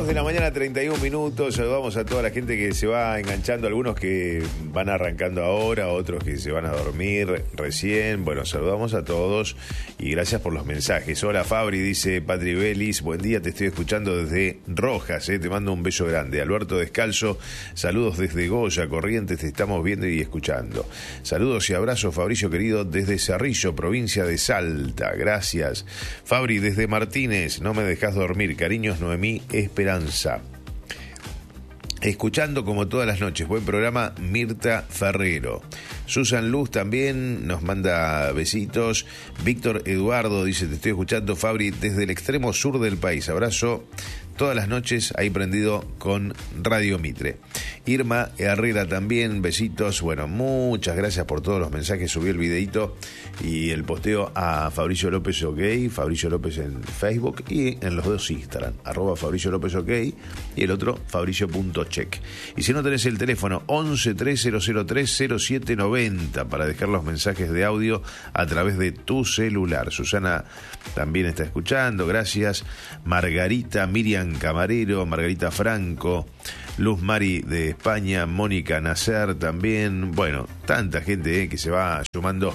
2 de la mañana, 31 minutos. Saludamos a toda la gente que se va enganchando, algunos que van arrancando ahora, otros que se van a dormir recién. Bueno, saludamos a todos y gracias por los mensajes. Hola Fabri, dice Patri Belis, buen día, te estoy escuchando desde Rojas, te mando un beso grande. Alberto Descalzo, saludos desde Goya, Corrientes, te estamos viendo y escuchando. Saludos y abrazos, Fabricio querido, desde Cerrillo, provincia de Salta, gracias. Fabri, desde Martínez, no me dejas dormir, cariños, Noemí Esperanza. Escuchando como todas las noches, buen programa, Mirta Ferrero. Susan Luz también nos manda besitos. Víctor Eduardo dice, te estoy escuchando, Fabri, desde el extremo sur del país. Abrazo todas las noches ahí prendido con Radio Mitre. Irma Herrera también, besitos. Bueno, muchas gracias por todos los mensajes. Subí el videito y el posteo a Fabricio López OK, Fabricio López en Facebook y en los dos Instagram, @Fabricio López OK y el otro Fabricio.check. Y si no tenés el teléfono 11 3003 0790 para dejar los mensajes de audio a través de tu celular. Susana también está escuchando, gracias. Margarita, Miriam Camarero, Margarita Franco, Luz Mari de España, Mónica Nacer también. Bueno, tanta gente que se va sumando.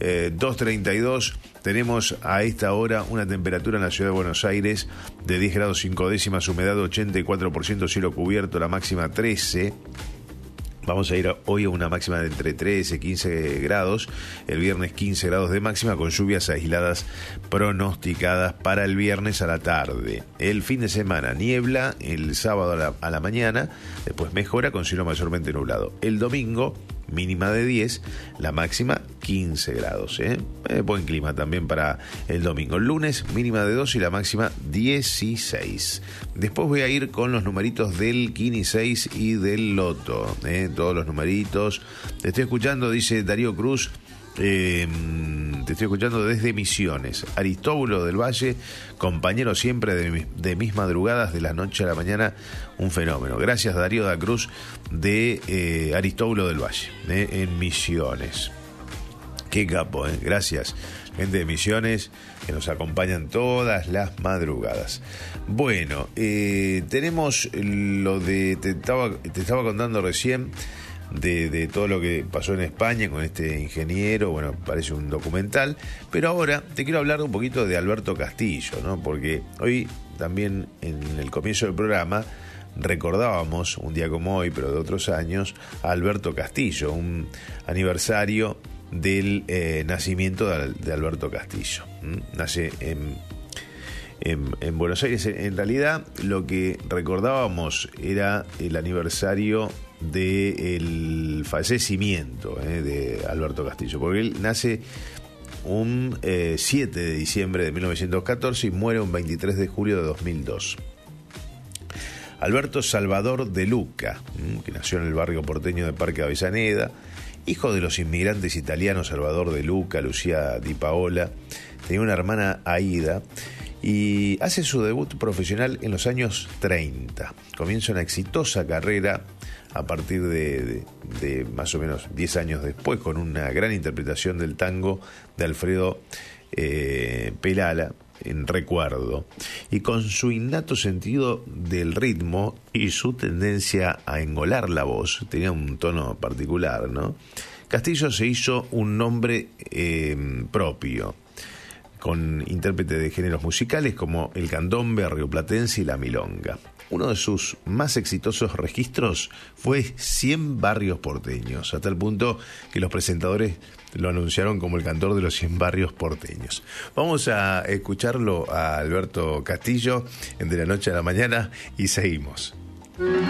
2:32, tenemos a esta hora una temperatura en la ciudad de Buenos Aires de 10 grados 5 décimas, humedad 84%, cielo cubierto, la máxima 13. Vamos a ir hoy a una máxima de entre 13 y 15 grados, el viernes 15 grados de máxima con lluvias aisladas pronosticadas para el viernes a la tarde. El fin de semana niebla, el sábado a la mañana, después mejora con cielo mayormente nublado. El domingo mínima de 10, la máxima 15 grados. Buen clima también para el domingo. El lunes mínima de 2 y la máxima 16. Después voy a ir con los numeritos del Kini 6 y del Loto. Todos los numeritos. Te estoy escuchando, dice Darío Cruz. Te estoy escuchando desde Misiones. Aristóbulo del Valle, compañero siempre de mis madrugadas, de la noche a la mañana, un fenómeno. Gracias Darío da Cruz de Aristóbulo del Valle, en Misiones. Qué capo, gracias. Gente de Misiones que nos acompañan todas las madrugadas. Bueno, tenemos lo de, te estaba contando recién, de todo lo que pasó en España con este ingeniero. Bueno, parece un documental, pero ahora te quiero hablar un poquito de Alberto Castillo, ¿no? Porque hoy también en el comienzo del programa recordábamos, un día como hoy, pero de otros años, a Alberto Castillo, un aniversario del nacimiento de Alberto Castillo. Nace en Buenos Aires. En realidad lo que recordábamos era el aniversario del fallecimiento de Alberto Castillo, porque él nace un 7 de diciembre de 1914 y muere un 23 de julio de 2002. Alberto Salvador de Luca, que nació en el barrio porteño de Parque Avellaneda, hijo de los inmigrantes italianos Salvador de Luca, Lucía Di Paola, tenía una hermana Aida, y hace su debut profesional en los años 30. Comienza una exitosa carrera a partir de más o menos 10 años después, con una gran interpretación del tango de Alfredo Pelala, en Recuerdo, y con su innato sentido del ritmo y su tendencia a engolar la voz, tenía un tono particular, ¿no? Castillo se hizo un nombre propio, con intérpretes de géneros musicales como el candombe rioplatense y la milonga. Uno de sus más exitosos registros fue 100 barrios porteños, hasta el punto que los presentadores lo anunciaron como el cantor de los 100 barrios porteños. Vamos a escucharlo a Alberto Castillo en De la Noche a la Mañana y seguimos.